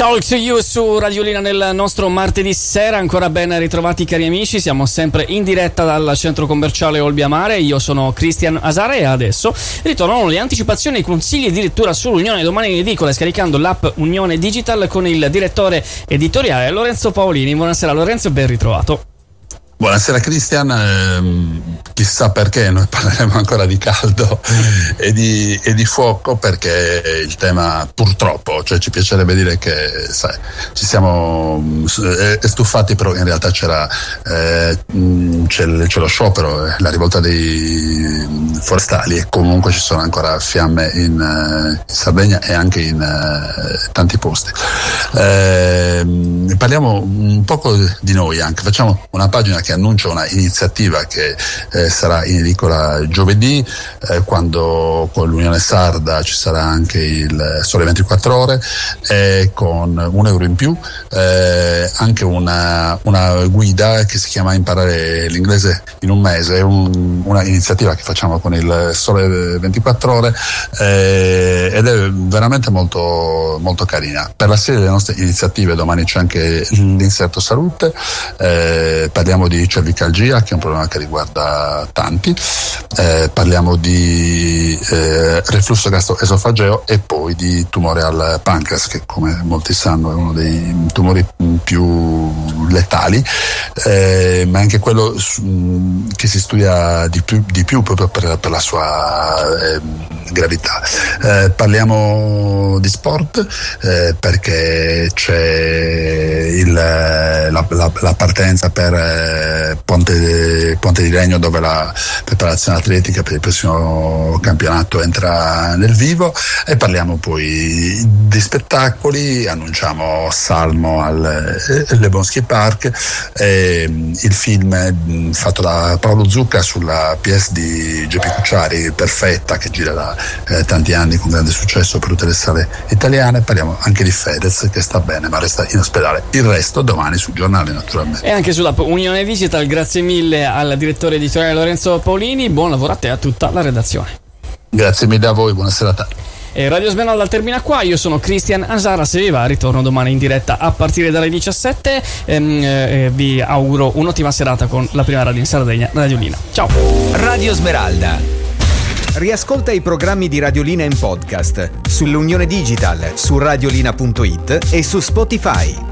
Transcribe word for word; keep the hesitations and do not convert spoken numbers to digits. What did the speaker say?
Talk to You su Radiolina nel nostro martedì sera. Ancora ben ritrovati cari amici, siamo sempre in diretta dal centro commerciale Olbia Mare. Io sono Cristian Asara e adesso ritornano le anticipazioni e i consigli di lettura sull'Unione domani in edicola scaricando l'app Unione Digital con il direttore editoriale Lorenzo Paolini. Buonasera Lorenzo e ben ritrovato. Buonasera Cristian, eh, chissà perché noi parleremo ancora di caldo e di, e di fuoco, perché il tema purtroppo, cioè ci piacerebbe dire che sai, ci siamo eh, stufati, però in realtà c'era eh, c'è, c'è lo sciopero, la rivolta dei forestali e comunque ci sono ancora fiamme in, in Sardegna e anche in uh, tanti posti. Eh, parliamo un poco di noi anche, facciamo una pagina che annuncia una iniziativa che eh, sarà in edicola giovedì, eh, quando con l'Unione Sarda ci sarà anche il Sole ventiquattro Ore, eh, con un euro in più, eh, anche una, una guida che si chiama Imparare l'inglese in un mese, un, una iniziativa che facciamo con il Sole ventiquattro Ore, eh, ed è veramente molto, molto carina. Per la serie delle nostre iniziative domani c'è anche l'inserto salute, eh, parliamo di cervicalgia, che è un problema che riguarda tanti, eh, parliamo di eh, reflusso gastroesofageo e poi di tumore al pancreas, che come molti sanno è uno dei tumori più letali, eh, ma anche quello mh, che si studia di più, di più proprio per, per la sua eh, gravità. Eh, parliamo di sport, eh, perché c'è il, la, la, la partenza per eh, Ponte, Ponte di Legno, dove la preparazione atletica per il prossimo campionato entra nel vivo, e parliamo poi di spettacoli, annunciamo Salmo al eh, Le Bon Ski Park, eh, il film mh, fatto da Paolo Zucca sulla P S di Geppi Cucciari, Perfetta, che gira da eh, tanti anni con grande successo per tutte le sale italiane. Parliamo anche di Fedez, che sta bene ma resta in ospedale. Il resto domani sul giornale, naturalmente. E anche sull'app Unione Digital. Grazie mille al direttore editoriale Lorenzo Paolini, buon lavoro a te e a tutta la redazione. Grazie mille a voi, buona serata. E Radio Smeralda termina qua, io sono Cristian Asara, se vi va ritorno domani in diretta a partire dalle diciassette, ehm, eh, vi auguro un'ottima serata con la prima radio in Sardegna, Radiolina. Ciao. Radio Smeralda. Riascolta i programmi di Radiolina in podcast sull'Unione Digital, su radiolina punto it e su Spotify.